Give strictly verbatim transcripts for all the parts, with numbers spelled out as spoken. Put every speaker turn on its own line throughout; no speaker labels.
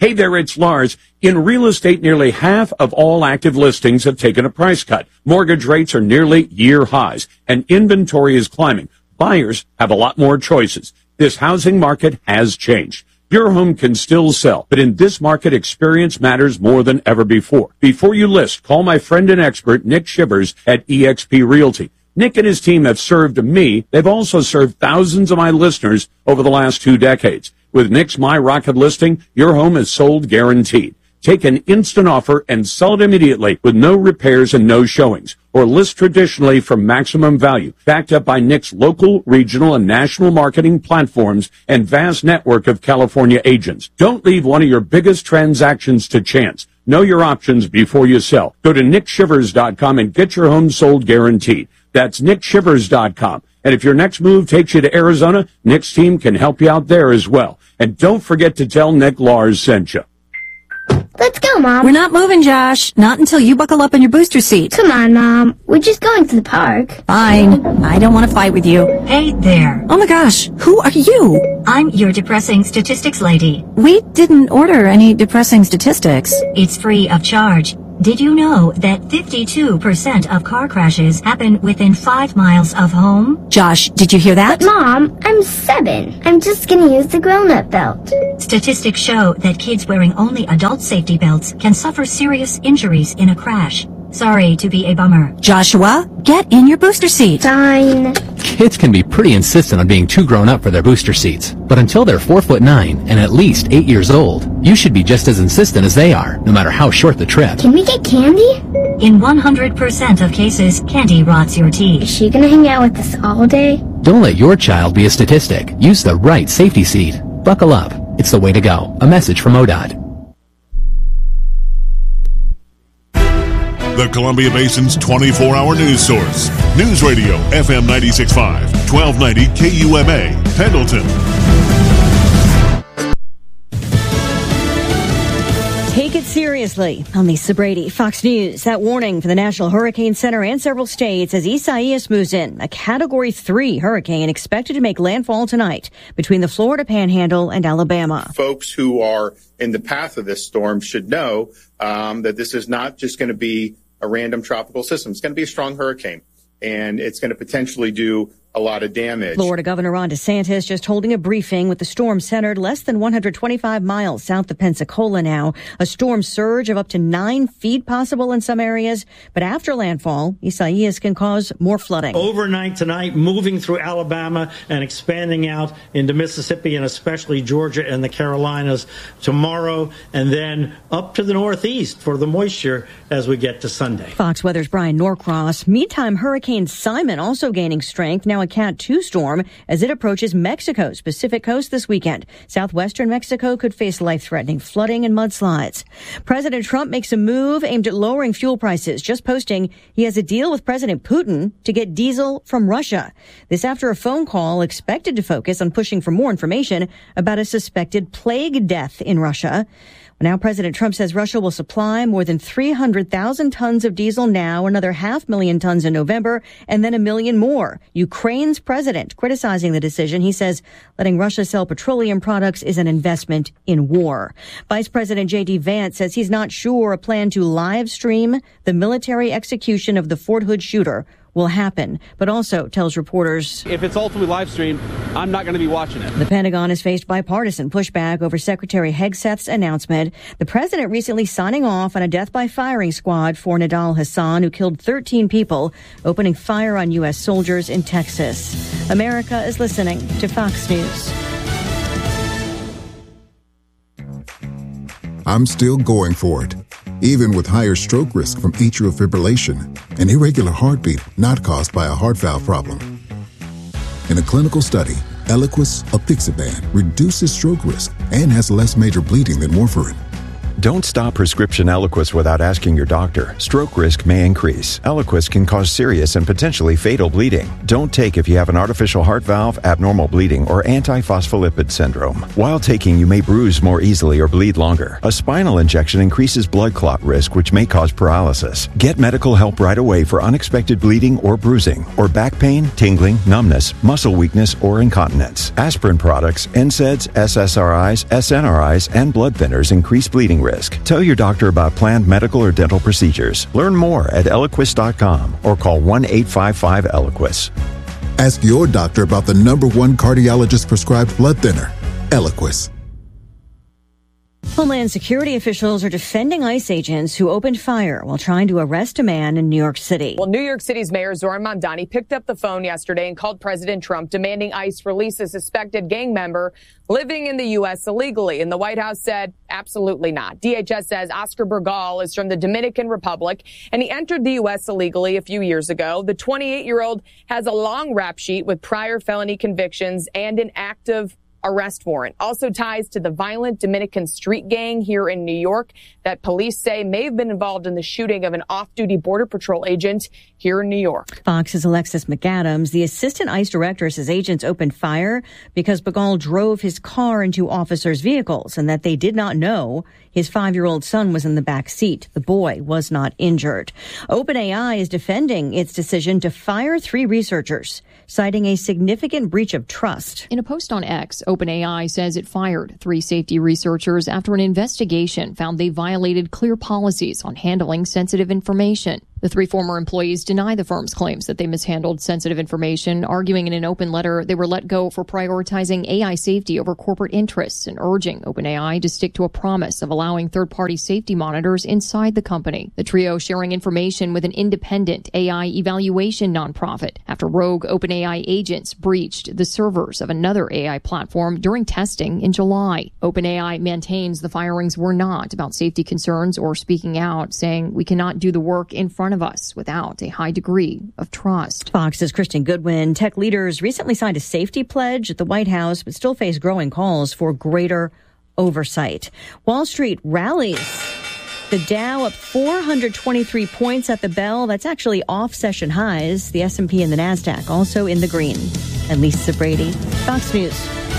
Hey there, it's Lars. In real estate, nearly half of all active listings have taken a price cut. Mortgage rates are nearly year highs, and inventory is climbing. Buyers have a lot more choices. This housing market has changed. Your home can still sell, but in this market, experience matters more than ever before. Before you list, call my friend and expert, Nick Shivers at eXp Realty. Nick and his team have served me. They've also served thousands of my listeners over the last two decades. With Nick's My Rocket listing, your home is sold guaranteed. Take an instant offer and sell it immediately with no repairs and no showings. Or list traditionally for maximum value, backed up by Nick's local, regional, and national marketing platforms and vast network of California agents. Don't leave one of your biggest transactions to chance. Know your options before you sell. Go to nick shivers dot com and get your home sold guaranteed. That's nick shivers dot com. And if your next move takes you to Arizona, Nick's team can help you out there as well. And don't forget to tell Nick Lars sent you.
Let's go, Mom.
We're not moving, Josh. Not until you buckle up in your booster seat.
Come on, Mom. We're just going to the park.
Fine. I don't want to fight with you.
Hey there.
Oh my gosh. Who are you?
I'm your depressing statistics lady.
We didn't order any depressing statistics.
It's free of charge. Did you know that fifty-two percent of car crashes happen within five miles of home?
Josh, did you hear that?
But Mom, I'm seven. I'm just gonna use the grown-up belt.
Statistics show that kids wearing only adult safety belts can suffer serious injuries in a crash. Sorry to be a bummer.
Joshua, get in your booster seat.
Fine.
Kids can be pretty insistent on being too grown up for their booster seats. But until they're four foot nine and at least eight years old, you should be just as insistent as they are, no matter how short the trip.
Can we get candy?
In one hundred percent of cases, candy rots your teeth.
Is she gonna hang out with us all day?
Don't let your child be a statistic. Use the right safety seat. Buckle up. It's the way to go. A message from O D O T.
The Columbia Basin's twenty-four hour news source. News Radio, F M ninety-six point five, twelve ninety K U M A, Pendleton.
Take it seriously. I'm Lisa Brady, Fox News. That warning for the National Hurricane Center and several states as Isaias moves in. A Category three hurricane expected to make landfall tonight between the Florida Panhandle and Alabama.
Folks who are in the path of this storm should know um, that this is not just going to be a random tropical system. It's going to be a strong hurricane, and it's going to potentially do a lot of damage.
Florida Governor Ron DeSantis just holding a briefing with the storm centered less than one hundred twenty-five miles south of Pensacola now. A storm surge of up to nine feet possible in some areas. But after landfall, Isaias can cause more flooding.
Overnight tonight, moving through Alabama and expanding out into Mississippi and especially Georgia and the Carolinas tomorrow, and then up to the northeast for the moisture as we get to Sunday.
Fox Weather's Brian Norcross. Meantime, Hurricane Simon also gaining strength. Now a Cat two storm as it approaches Mexico's Pacific coast this weekend. Southwestern Mexico could face life-threatening flooding and mudslides. President Trump makes a move aimed at lowering fuel prices, just posting he has a deal with President Putin to get diesel from Russia. This after a phone call expected to focus on pushing for more information about a suspected plague death in Russia. Now President Trump says Russia will supply more than three hundred thousand tons of diesel now, another half million tons in November, and then a million more. Ukraine's president criticizing the decision. He says letting Russia sell petroleum products is an investment in war. Vice President J D Vance says he's not sure a plan to live stream the military execution of the Fort Hood shooter will happen, but also tells reporters,
if it's ultimately live streamed, I'm not going to be watching it.
The Pentagon has faced bipartisan pushback over Secretary Hegseth's announcement. The president recently signing off on a death by firing squad for Nidal Hassan, who killed thirteen people, opening fire on U S soldiers in Texas. America is listening to Fox News.
I'm still going for it, even with higher stroke risk from atrial fibrillation, an irregular heartbeat not caused by a heart valve problem. In a clinical study, Eliquis apixaban reduces stroke risk and has less major bleeding than warfarin.
Don't stop prescription Eliquis without asking your doctor. Stroke risk may increase. Eliquis can cause serious and potentially fatal bleeding. Don't take if you have an artificial heart valve, abnormal bleeding, or antiphospholipid syndrome. While taking, you may bruise more easily or bleed longer. A spinal injection increases blood clot risk, which may cause paralysis. Get medical help right away for unexpected bleeding or bruising, or back pain, tingling, numbness, muscle weakness, or incontinence. Aspirin products, N SAIDs, S S R Is, S N R Is, and blood thinners increase bleeding risk. Tell your doctor about planned medical or dental procedures. Learn more at Eliquis dot com or call one eight five five Eliquis.
Ask your doctor about the number one cardiologist prescribed blood thinner, Eliquis.
Homeland Security officials are defending ICE agents who opened fire while trying to arrest a man in New York City.
Well, New York City's Mayor Zohran Mamdani picked up the phone yesterday and called President Trump demanding ICE release a suspected gang member living in the U S illegally. And the White House said, absolutely not. D H S says Oscar Bergal is from the Dominican Republic, and he entered the U S illegally a few years ago. The twenty-eight-year-old has a long rap sheet with prior felony convictions and an active arrest warrant. Also ties to the violent Dominican street gang here in New York that police say may have been involved in the shooting of an off-duty Border Patrol agent here in New York.
Fox's Alexis McAdams, the assistant ICE director, says agents opened fire because Bergal drove his car into officers' vehicles and that they did not know his five-year-old son was in the back seat. The boy was not injured. OpenAI is defending its decision to fire three researchers, citing a significant breach of trust.
In a post on X, OpenAI says it fired three safety researchers after an investigation found they violated clear policies on handling sensitive information. The three former employees deny the firm's claims that they mishandled sensitive information, arguing in an open letter they were let go for prioritizing A I safety over corporate interests and urging OpenAI to stick to a promise of allowing third-party safety monitors inside the company. The trio sharing information with an independent A I evaluation nonprofit after rogue OpenAI agents breached the servers of another A I platform during testing in July. OpenAI maintains the firings were not about safety concerns or speaking out, saying we cannot do the work in front of us without a high degree of trust.
Fox's Kristen Goodwin. Tech leaders recently signed a safety pledge at the White House, but still face growing calls for greater oversight. Wall Street rallies. The Dow up four hundred twenty-three points at the bell. That's actually off session highs. The S and P and the NASDAQ also in the green. And Lisa Brady, Fox News.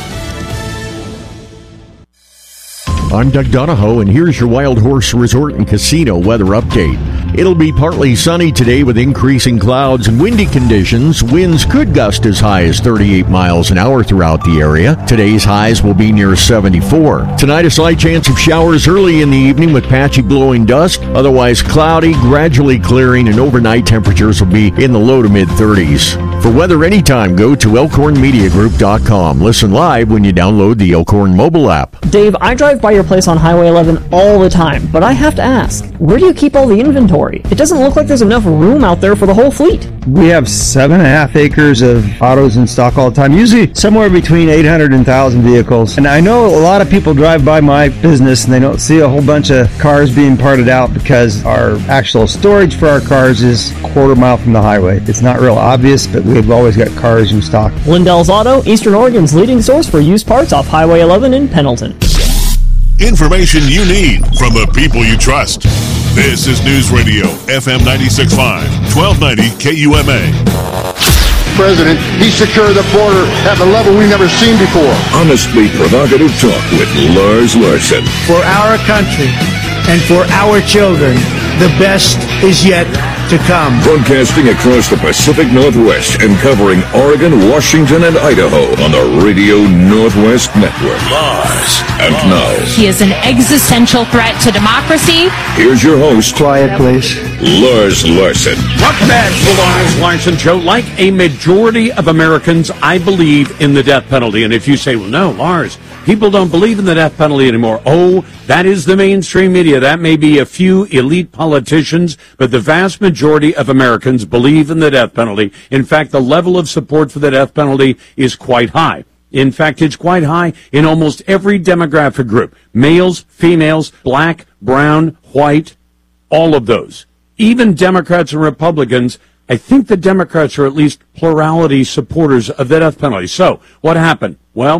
I'm Doug Donahoe, and here's your Wild Horse Resort and Casino weather update. It'll be partly sunny today with increasing clouds and windy conditions. Winds could gust as high as thirty-eight miles an hour throughout the area. Today's highs will be near seventy-four. Tonight, a slight chance of showers early in the evening with patchy blowing dust. Otherwise cloudy, gradually clearing, and overnight temperatures will be in the low to mid-thirties. For weather anytime, go to elkhorn media group dot com. Listen live when you download the Elkhorn mobile app.
Dave, I drive by your place on Highway eleven all the time, but I have to ask, where do you keep all the inventory? It doesn't look like there's enough room out there for the whole fleet.
We have seven and a half acres of autos in stock all the time, usually somewhere between eight hundred and one thousand vehicles. And I know a lot of people drive by my business and they don't see a whole bunch of cars being parted out because our actual storage for our cars is a quarter mile from the highway. It's not real obvious, but we've always got cars in stock.
Lindell's Auto, Eastern Oregon's leading source for used parts off Highway eleven in Pendleton.
Information you need from the people you trust. This is News Radio, F M ninety-six point five, twelve ninety K U M A.
President, he secured the border at a level we've never seen before.
Honestly provocative talk with Lars Larson.
For our country and for our children, the best is yet to come.
Broadcasting across the Pacific Northwest and covering Oregon, Washington, and Idaho on the Radio Northwest Network. Lars. And now,
he is an existential threat to democracy.
Here's your host.
Quiet, please.
Lars Larson.
Welcome back to the Lars Larson Show. Like a majority of Americans, I believe in the death penalty. And if you say, well, no, Lars, people don't believe in the death penalty anymore. Oh, that is the mainstream media. That may be a few elite politicians, but the vast majority of Americans believe in the death penalty. In fact, the level of support for the death penalty is quite high. In fact, it's quite high in almost every demographic group. Males, females, black, brown, white, all of those. Even Democrats and Republicans, I think the Democrats are at least plurality supporters of the death penalty. So, what happened? Well,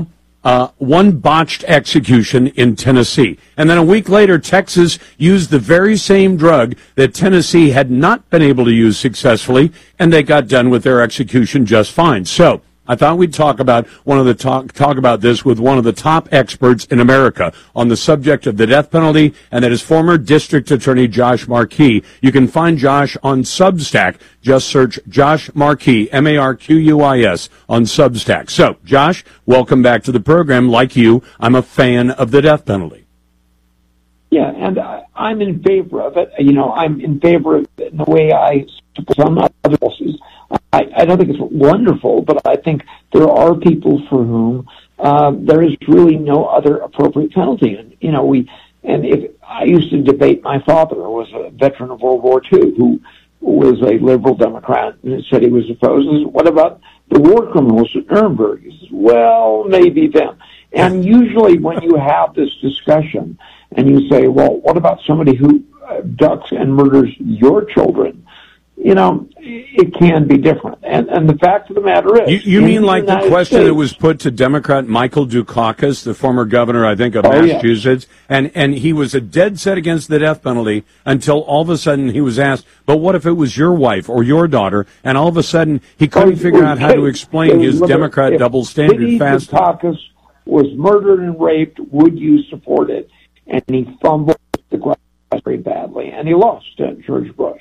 uh, one botched execution in Tennessee. And then a week later, Texas used the very same drug that Tennessee had not been able to use successfully, and they got done with their execution just fine. So I thought we'd talk about one of the talk talk about this with one of the top experts in America on the subject of the death penalty, and that is former District Attorney Josh Markey. You can find Josh on Substack. Just search Josh Markey, M A R Q U I S, on Substack. So, Josh, welcome back to the program. Like you, I'm a fan of the death penalty.
Yeah, and I, I'm in favor of it. You know, I'm in favor of it in the way I support some other policies. I, I don't think it's wonderful, but I think there are people for whom uh, there is really no other appropriate penalty. And you know, we and if I used to debate, my father was a veteran of World War Two who was a liberal Democrat and said he was opposed. I said, what about the war criminals at Nuremberg? He says, well, maybe them. And usually, when you have this discussion and you say, well, what about somebody who abducts and murders your children? You know, it can be different. And and the fact of the matter is...
You, you mean like the, the question States, that was put to Democrat Michael Dukakis, the former governor, I think, of oh, Massachusetts, yeah. and, and he was a dead set against the death penalty until all of a sudden he was asked, but what if it was your wife or your daughter? And all of a sudden he couldn't oh, figure out how to explain his Democrat if double standard fast.
Dukakis was murdered and raped, would you support it? And he fumbled the question very badly, and he lost to George Bush.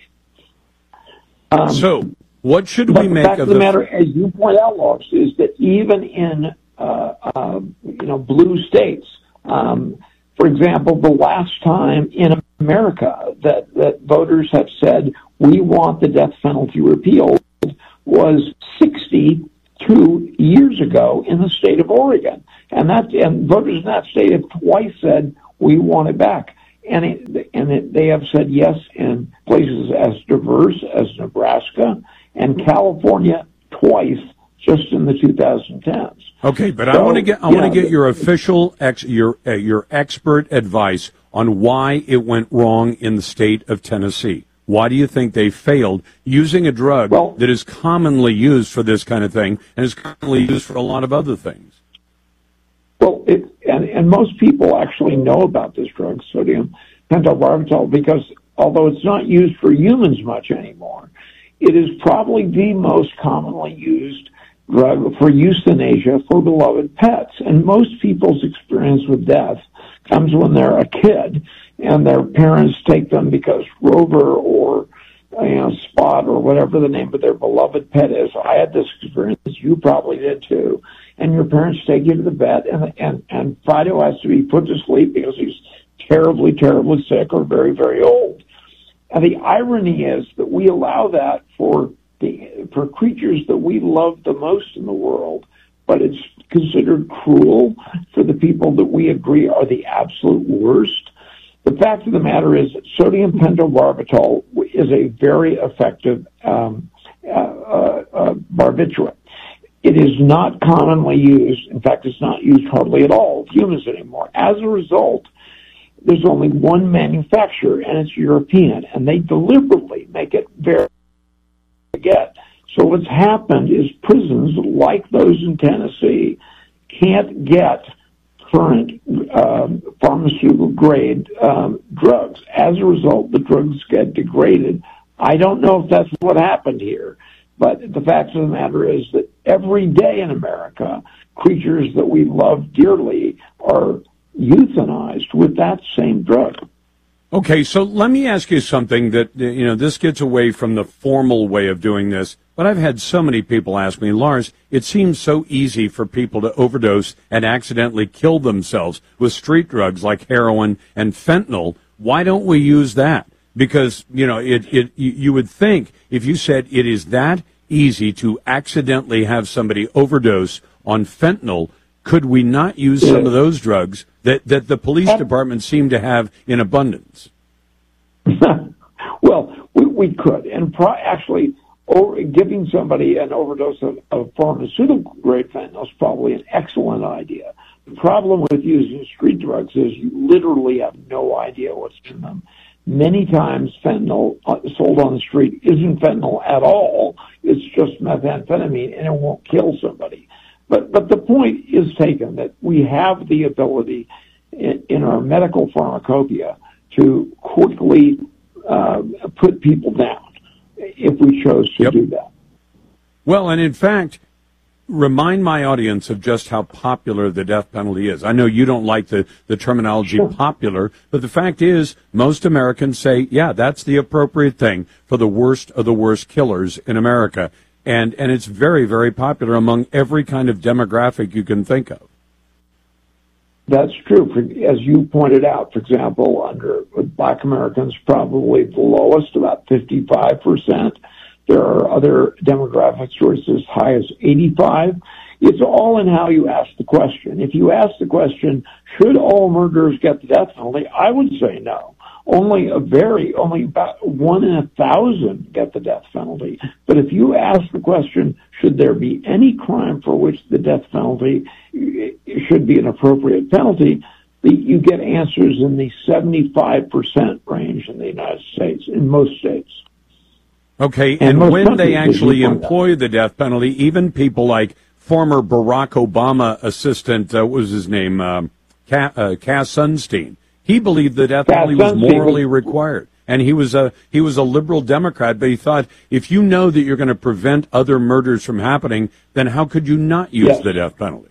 Um, so, what should we make
the fact
of
the,
the
matter, as you point out, Lois, is that even in uh, uh, you know blue states, um, for example, the last time in America that that voters have said we want the death penalty repealed was sixty-two years ago in the state of Oregon, and that and voters in that state have twice said we want it back. And it, and it, they have said yes in places as diverse as Nebraska and California twice, just in the twenty tens.
Okay, but
so,
I want to get I want to
know,
get your official ex, your uh, your expert advice on why it went wrong in the state of Tennessee. Why do you think they failed using a drug well, that is commonly used for this kind of thing and is commonly used for a lot of other things?
Well, it, and, and most people actually know about this drug, sodium pentobarbital, because although it's not used for humans much anymore, it is probably the most commonly used drug for euthanasia for beloved pets. And most people's experience with death comes when they're a kid and their parents take them because Rover or you know, Spot or whatever the name of their beloved pet is. I had this experience, you probably did too. And your parents take you to the vet, and and and Fido has to be put to sleep because he's terribly, terribly sick or very, very old. And the irony is that we allow that for the for creatures that we love the most in the world, but it's considered cruel for the people that we agree are the absolute worst. The fact of the matter is that sodium pentobarbital is a very effective um, uh, uh, uh, barbiturate. It is not commonly used. In fact, it's not used hardly at all with humans anymore. As a result, there's only one manufacturer, and it's European, and they deliberately make it very hard to get. So what's happened is prisons, like those in Tennessee, can't get current um, pharmaceutical-grade um, drugs. As a result, the drugs get degraded. I don't know if that's what happened here. But the fact of the matter is that every day in America, creatures that we love dearly are euthanized with that same drug.
Okay, so let me ask you something that, you know, this gets away from the formal way of doing this, but I've had so many people ask me, Lars, it seems so easy for people to overdose and accidentally kill themselves with street drugs like heroin and fentanyl. Why don't we use that? Because, you know, it, it, you would think if you said it is that easy to accidentally have somebody overdose on fentanyl, could we not use yeah. some of those drugs that, that the police department seem to have in abundance?
Well, we, we could. And pro- actually, over, giving somebody an overdose of, of pharmaceutical-grade fentanyl is probably an excellent idea. The problem with using street drugs is you literally have no idea what's in them. Many times fentanyl sold on the street isn't fentanyl at all. It's just methamphetamine, and it won't kill somebody. But but the point is taken that we have the ability in, in our medical pharmacopoeia to quickly uh, put people down if we chose to yep. do that.
Well, and in fact, remind my audience of just how popular the death penalty is. I know you don't like the, the terminology sure. popular, but the fact is most Americans say, yeah, that's the appropriate thing for the worst of the worst killers in America. And, and it's very, very popular among every kind of demographic you can think of.
That's true. For, as you pointed out, for example, under Black Americans, probably the lowest, about fifty-five percent. There are other demographics where it's as high as eighty-five. It's all in how you ask the question. If you ask the question, should all murderers get the death penalty? I would say no. Only a very, only about one in a thousand get the death penalty. But if you ask the question, should there be any crime for which the death penalty should be an appropriate penalty, you get answers in the seventy-five percent range in the United States, in most states.
Okay, and, and when they actually employ the death penalty, even people like former Barack Obama assistant, uh, what was his name, um, Cass, uh, Cass Sunstein, he believed the death penalty was morally required. And he was a he was a liberal Democrat, but he thought if you know that you're going to prevent other murders from happening, then how could you not use yes. the death penalty?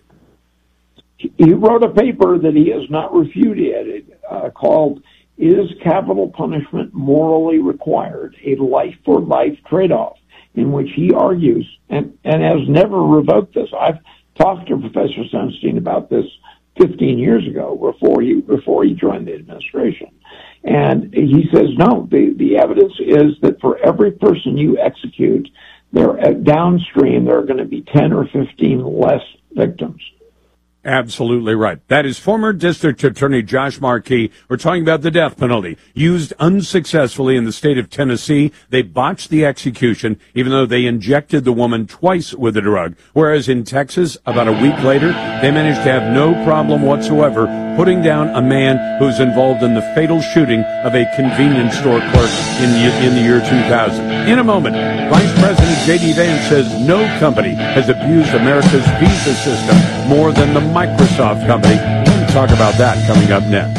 He wrote a paper that he has not refuted uh, called "Is Capital Punishment Morally Required? A Life-for-Life Trade-Off," in which he argues, and, and has never revoked this. I've talked to Professor Sunstein about this fifteen years ago before he before he joined the administration. And he says, no, the, the evidence is that for every person you execute, there uh, downstream, there are going to be ten or fifteen less victims.
Absolutely right. That is former District Attorney Josh Markey. We're talking about the death penalty. Used unsuccessfully in the state of Tennessee. They botched the execution, even though they injected the woman twice with the drug. Whereas in Texas, about a week later, they managed to have no problem whatsoever putting down a man who's involved in the fatal shooting of a convenience store clerk in the, in the year two thousand. In a moment, Vice President J D. Vance says no company has abused America's visa system more than the Microsoft company. We're going to talk about that coming up next.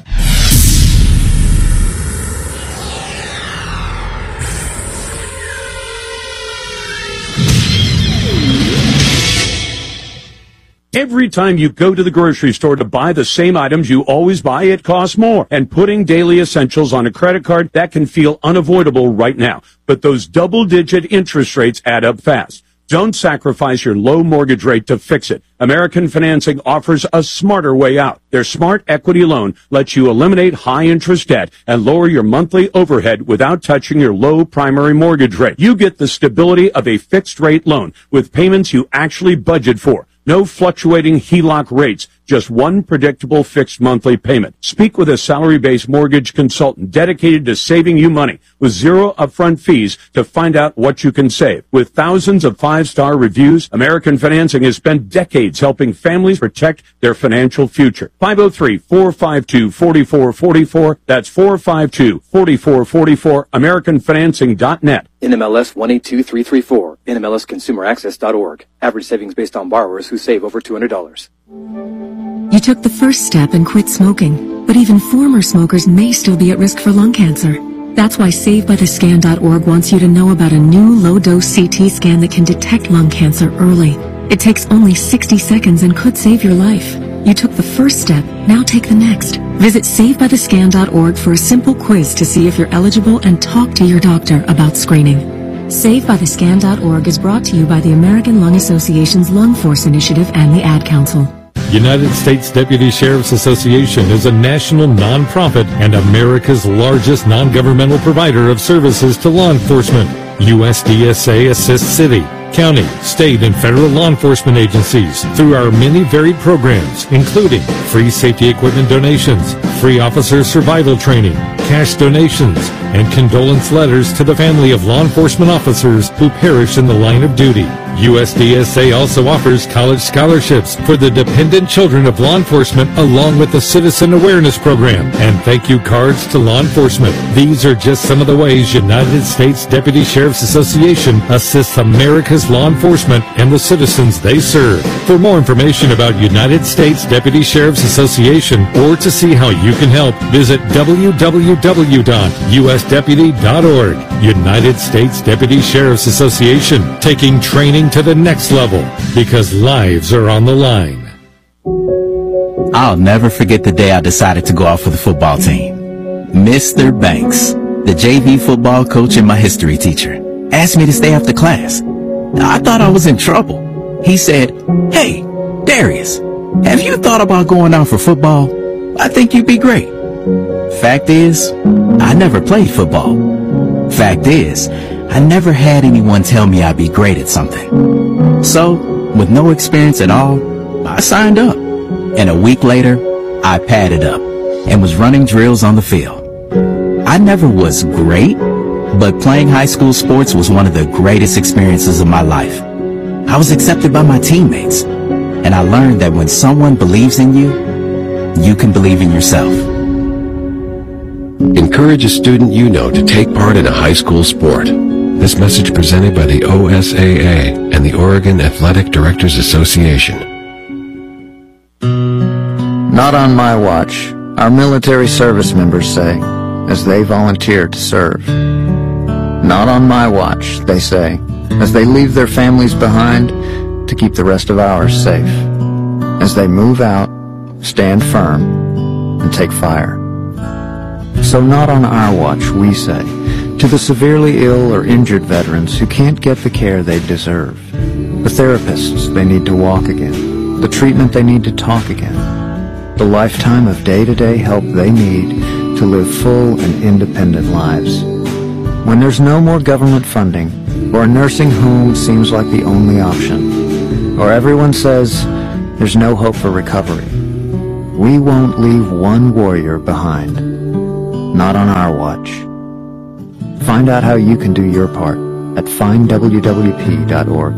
Every time you go to the grocery store to buy the same items you always buy, it costs more. And putting daily essentials on a credit card, that can feel unavoidable right now. But those double-digit interest rates add up fast. Don't sacrifice your low mortgage rate to fix it. American Financing offers a smarter way out. Their Smart Equity Loan lets you eliminate high-interest debt and lower your monthly overhead without touching your low primary mortgage rate. You get the stability of a fixed-rate loan with payments you actually budget for. No fluctuating H E L O C rates, just one predictable fixed monthly payment. Speak with a salary-based mortgage consultant dedicated to saving you money with zero upfront fees to find out what you can save. With thousands of five-star reviews, American Financing has spent decades helping families protect their financial future. five oh three, four five two, four four four four. That's four five two, four four four four. American Financing dot net.
N M L S one eight two three three four. N M L S Consumer Access dot org. Average savings based on borrowers who save over two hundred dollars.
You took the first step and quit smoking, but even former smokers may still be at risk for lung cancer. That's why Save By The Scan dot org wants you to know about a new low-dose C T scan that can detect lung cancer early. It takes only sixty seconds and could save your life. You took the first step, now take the next. Visit Save By The Scan dot org for a simple quiz to see if you're eligible and talk to your doctor about screening. Save By The Scan dot org is brought to you by the American Lung Association's Lung Force Initiative and the Ad Council.
United States Deputy Sheriff's Association is a national nonprofit and America's largest non-governmental provider of services to law enforcement. U S D S A assists city, county, state, and federal law enforcement agencies through our many varied programs, including free safety equipment donations, free officer survival training, cash donations, and condolence letters to the family of law enforcement officers who perish in the line of duty. U S D S A also offers college scholarships for the dependent children of law enforcement, along with the Citizen Awareness Program and thank you cards to law enforcement. These are just some of the ways United States Deputy Sheriff's Association assists America's law enforcement and the citizens they serve. For more information about United States Deputy Sheriff's Association or to see how you can help, visit w w w dot u s deputy dot org. United States Deputy Sheriff's Association, taking training to the next level because lives are on the line.
I'll never forget the day I decided to go out for the football team. Mister Banks, the J V football coach and my history teacher, asked me to stay after class. I thought I was in trouble. He said, "Hey, Darius, have you thought about going out for football? I think you'd be great." Fact is, I never played football. Fact is, I never had anyone tell me I'd be great at something. So, with no experience at all, I signed up. And a week later, I padded up and was running drills on the field. I never was great, but playing high school sports was one of the greatest experiences of my life. I was accepted by my teammates, and I learned that when someone believes in you, you can believe in yourself.
Encourage a student you know to take part in a high school sport. This message presented by the O S A A and the Oregon Athletic Directors Association.
Not on my watch, our military service members say, as they volunteer to serve. Not on my watch, they say, as they leave their families behind to keep the rest of ours safe. As they move out, stand firm, and take fire. So not on our watch, we say, to the severely ill or injured veterans who can't get the care they deserve, the therapists they need to walk again, the treatment they need to talk again, the lifetime of day-to-day help they need to live full and independent lives. When there's no more government funding, or a nursing home seems like the only option, or everyone says there's no hope for recovery, we won't leave one warrior behind. Not on our watch. Find out how you can do your part at find w w p dot org.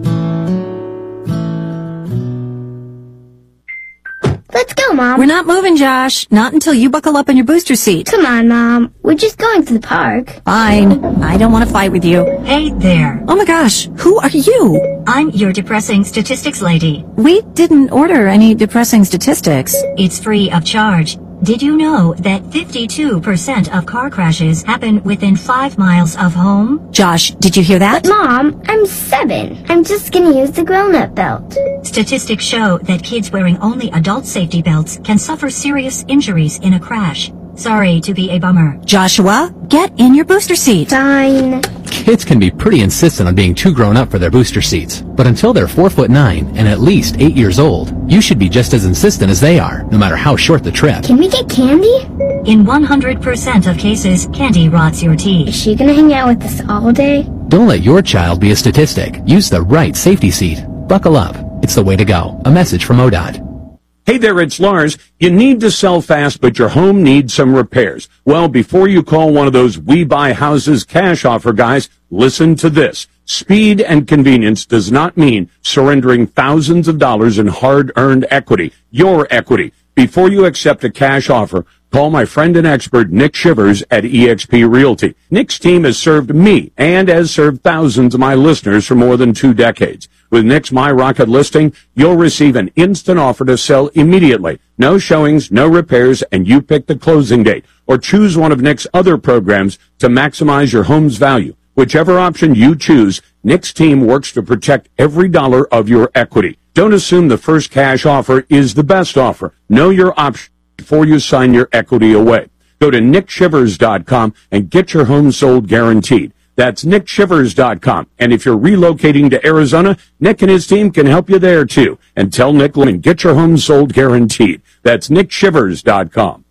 Let's go, Mom. We're not moving, Josh. Not until you buckle up in your booster seat. Come on, Mom. We're just going to the park. Fine. I don't want to fight with you.
Hey there.
Oh my gosh. Who are you?
I'm your depressing statistics lady.
We didn't order any depressing statistics.
It's free of charge. Did you know that fifty-two percent of car crashes happen within five miles of home?
Josh, did you hear that? But Mom, I'm seven. I'm just gonna use the grown-up belt.
Statistics show that kids wearing only adult safety belts can suffer serious injuries in a crash. Sorry to be a bummer.
Joshua, get in your booster seat. Fine.
Kids can be pretty insistent on being too grown up for their booster seats, but until they're four foot nine and at least eight years old, you should be just as insistent as they are, no matter how short the trip.
Can we get candy?
In one hundred percent of cases, candy rots your teeth.
Is she gonna hang out with us all day?
Don't let your child be a statistic. Use the right safety seat. Buckle up. It's the way to go. A message from O D O T.
Hey there, it's Lars. You need to sell fast, but your home needs some repairs. Well, before you call one of those We Buy Houses cash offer guys, listen to this. Speed and convenience does not mean surrendering thousands of dollars in hard-earned equity, your equity. Before you accept a cash offer, call my friend and expert Nick Shivers at eXp Realty. Nick's team has served me and has served thousands of my listeners for more than two decades. With Nick's My Rocket listing, you'll receive an instant offer to sell immediately. No showings, no repairs, and you pick the closing date. Or choose one of Nick's other programs to maximize your home's value. Whichever option you choose, Nick's team works to protect every dollar of your equity. Don't assume the first cash offer is the best offer. Know your option before you sign your equity away. Go to nick shivers dot com and get your home sold guaranteed. That's nick shivers dot com. And if you're relocating to Arizona, Nick and his team can help you there too. And tell Nick and get your home sold guaranteed. That's nick shivers dot com.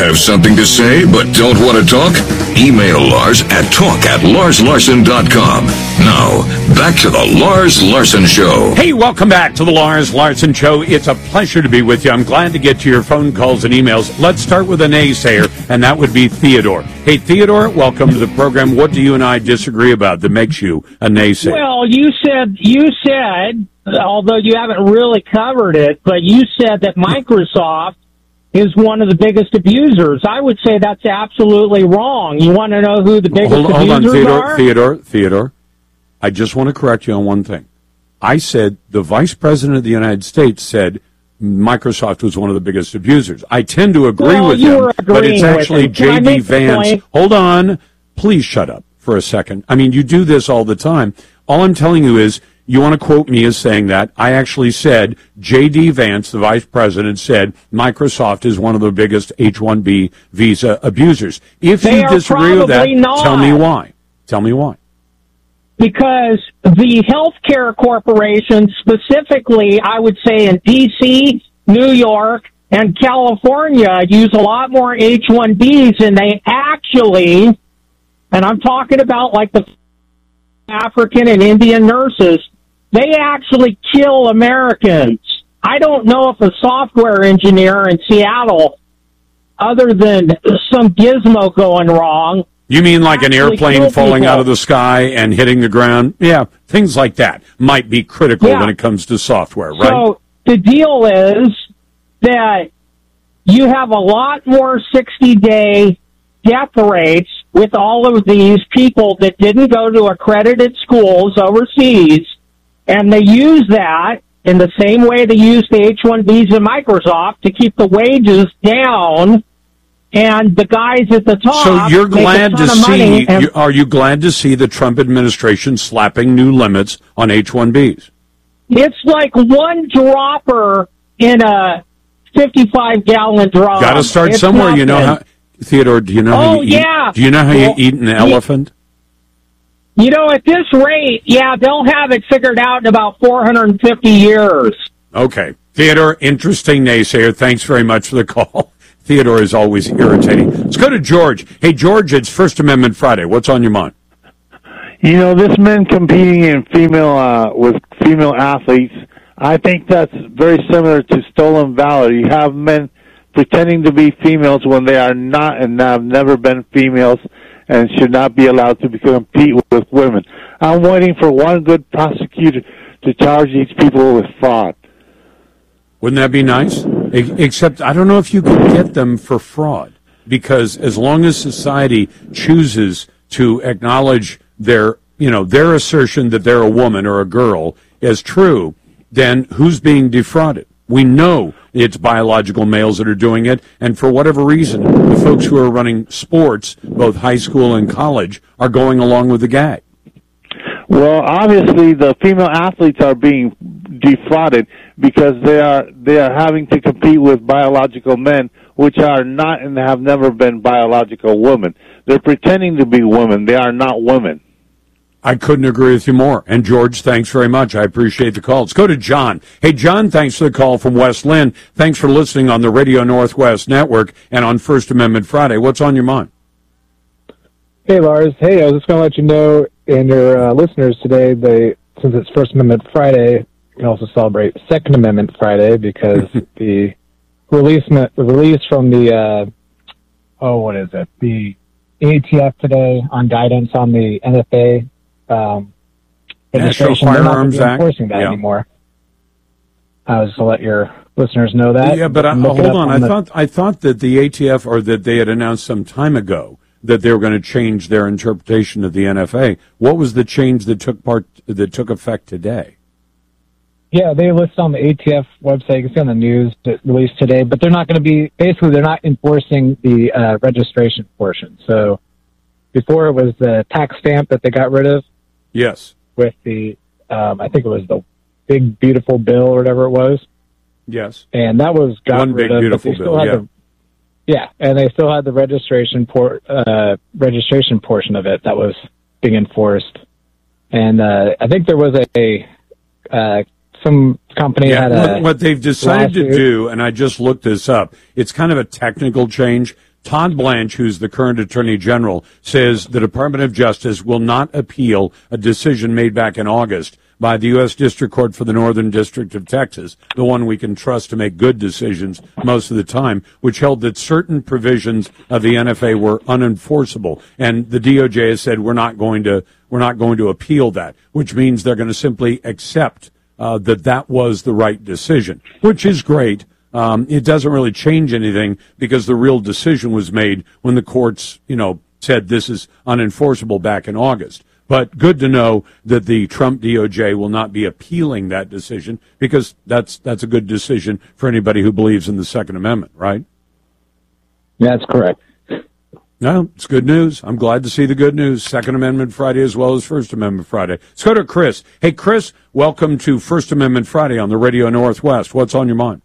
Have something to say but don't want to talk? Email Lars at talk at lars larson dot com. Now, back to the Lars Larson Show.
Hey, welcome back to the Lars Larson Show. It's a pleasure to be with you. I'm glad to get to your phone calls and emails. Let's start with a naysayer, and that would be Theodore. Hey, Theodore, welcome to the program. What do you and I disagree about that makes you a naysayer?
Well, you said, you said, although you haven't really covered it, but you said that Microsoft is one of the biggest abusers. I would say that's absolutely wrong. You want to know who the biggest
hold,
abusers
hold on, Theodore,
are?
Theodore, Theodore. I just want to correct you on one thing. I said the Vice President of the United States said Microsoft was one of the biggest abusers. I tend to agree
well,
with
you
him,
were
but it's actually J D. Vance.
Point?
Hold on. Please shut up for a second. I mean, you do this all the time. All I'm telling you is, you want to quote me as saying that. I actually said J D. Vance, the Vice President, said Microsoft is one of the biggest H one B visa abusers. If
They
you
are
disagree with that,
probably not.
tell me why. Tell me why.
Because the healthcare corporations, specifically, I would say in D C, New York, and California, use a lot more H one Bs, and they actually, and I'm talking about like the African and Indian nurses, they actually kill Americans. I don't know if a software engineer in Seattle, other than some gizmo going wrong,
You mean like an airplane
kill
falling
people.
out of the sky and hitting the ground? Yeah, things like that might be critical
Yeah.
when it comes to software, right?
So the deal is that you have a lot more sixty-day death rates with all of these people that didn't go to accredited schools overseas, and they use that in the same way they use the H one Bs at Microsoft to keep the wages down, and the guys at the top
So you're
make a
glad
ton
to
of money,
see,
and-
you, are you glad to see the Trump administration slapping new limits on H one Bs?
It's like one dropper in a fifty-five gallon drum.
Got to start
It's
somewhere. You know
nothing.
how, Theodore, do you know how
Oh,
you eat?
yeah.
Do you know how
Well,
you eat an
you-
elephant?
You know, at this rate, yeah, they'll have it figured out in about four hundred fifty years.
Okay. Theodore, interesting naysayer. Thanks very much for the call. Theodore is always irritating. Let's go to George. Hey, George, it's First Amendment Friday. What's on your mind?
You know, this men competing in female uh, with female athletes, I think that's very similar to stolen valor. You have men pretending to be females when they are not and have never been females and should not be allowed to compete with women. I'm waiting for one good prosecutor to charge these people with fraud.
Wouldn't that be nice? E- Except I don't know if you can get them for fraud, because as long as society chooses to acknowledge their, you know, their assertion that they're a woman or a girl as true, then who's being defrauded? We know it's biological males that are doing it, and for whatever reason, the folks who are running sports, both high school and college, are going along with the gag.
Well, obviously the female athletes are being defrauded because they are they are having to compete with biological men, which are not and have never been biological women. They're pretending to be women. They are not women.
I couldn't agree with you more. And George, thanks very much. I appreciate the call. Let's go to John. Hey, John, thanks for the call from West Lynn. Thanks for listening on the Radio Northwest Network and on First Amendment Friday. What's on your mind?
Hey, Lars. Hey, I was just going to let you know, and your uh, listeners today, they since it's First Amendment Friday, you can also celebrate Second Amendment Friday because the release the release from the uh, oh, what is it? The A T F today on guidance on the N F A um,
National
registration. They're not gonna
Firearms
be
Act.
enforcing that
Yeah.
anymore. I was to let your listeners know that.
Yeah, but I,
Look it
hold
up
on. I
the-
thought I thought that the A T F, or that they had announced some time ago that they were going to change their interpretation of the N F A. What was the change that took part that took effect today?
Yeah, they list on the A T F website. You can see on the news that released today, but they're not going to be, basically they're not enforcing the uh, registration portion. So before it was the tax stamp that they got rid of
Yes.
with the, um, I think it was the big beautiful bill or whatever it was.
Yes.
And that was got
One
rid
big
of,
beautiful
but they still
bill.
had
Yeah.
the, yeah, and they still had the registration por- uh, registration portion of it that was being enforced. And uh, I think there was a, uh, some company
Yeah,
had a
what, what they've decided to
lawsuit.
do, and I just looked this up, it's kind of a technical change. Todd Blanche, who's the current Attorney General, says the Department of Justice will not appeal a decision made back in August by the U S District Court for the Northern District of Texas, the one we can trust to make good decisions most of the time, which held that certain provisions of the N F A were unenforceable. And the D O J has said we're not going to we're not going to appeal that, which means they're going to simply accept uh, that that was the right decision, which is great. Um, it doesn't really change anything because the real decision was made when the courts, you know, said this is unenforceable back in August. But good to know that the Trump D O J will not be appealing that decision because that's that's a good decision for anybody who believes in the Second Amendment, right?
That's correct.
No, it's good news. I'm glad to see the good news. Second Amendment Friday as well as First Amendment Friday. Let's go to Chris. Hey, Chris, welcome to First Amendment Friday on the Radio Northwest. What's on your mind?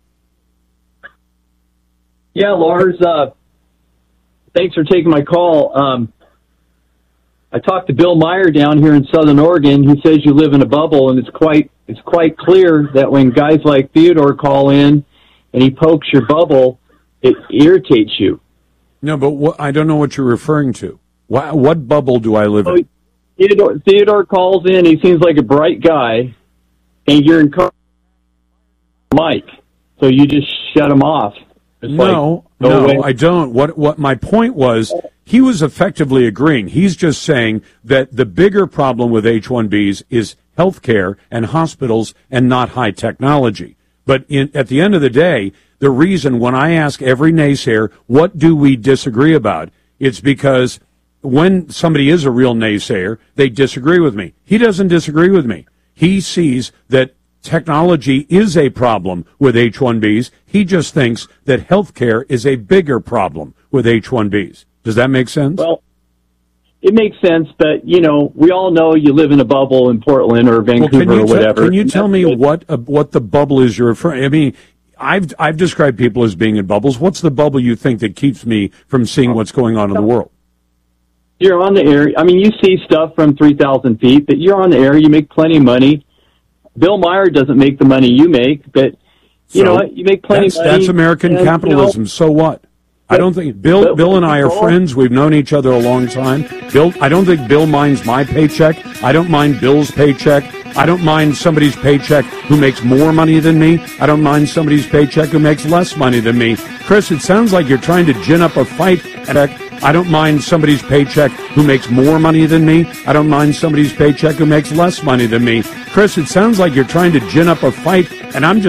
Yeah, Lars, uh, thanks for taking my call. Um, I talked to Bill Meyer down here in Southern Oregon. He says you live in a bubble, and it's quite it's quite clear that when guys like Theodore call in and he pokes your bubble, it irritates you.
No, but what, I don't know what you're referring to. What, what bubble do I live
so
in?
Theodore, Theodore calls in. He seems like a bright guy, and you're in car- Mike, so you just shut him off. It's
no,
like, no,
no, I don't. What what my point was, he was effectively agreeing. He's just saying that the bigger problem with H one Bs is healthcare and hospitals and not high technology. But in, at the end of the day, the reason when I ask every naysayer, what do we disagree about? It's because when somebody is a real naysayer, they disagree with me. He doesn't disagree with me. He sees that technology is a problem with H one Bs. He just thinks that healthcare is a bigger problem with H one Bs. Does that make sense?
Well, it makes sense, but, you know, we all know you live in a bubble in Portland or Vancouver
well,
or whatever.
T- can you tell me what uh, what the bubble is you're referring? I mean, I've I've described people as being in bubbles. What's the bubble you think that keeps me from seeing what's going on in the world?
You're on the air. I mean, you see stuff from three thousand feet, but you're on the air. You make plenty of money. Bill Meyer doesn't make the money you make, but, you so, know what? You make plenty
of
money.
That's American and, capitalism. You know, so what? But, I don't think Bill but, Bill and I are friends. We've known each other a long time. Bill, I don't think Bill minds my paycheck. I don't mind Bill's paycheck. I don't mind somebody's paycheck who makes more money than me. I don't mind somebody's paycheck who makes less money than me. Chris, it sounds like you're trying to gin up a fight. I don't mind somebody's paycheck who makes more money than me. I don't mind somebody's paycheck who makes less money than me. Chris, it sounds like you're trying to gin up a fight, and I'm just